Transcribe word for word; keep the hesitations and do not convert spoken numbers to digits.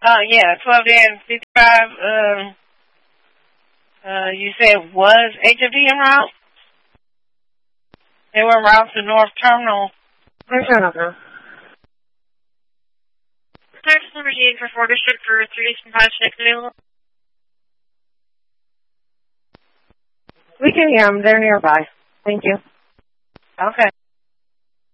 Oh, yeah, twelve and fifty-five, um, uh, you said was H F D en route? They were en route to North Terminal. North Terminal. Service number G for four District for three days from five six available. We can hear them. They're nearby. Thank you. Okay.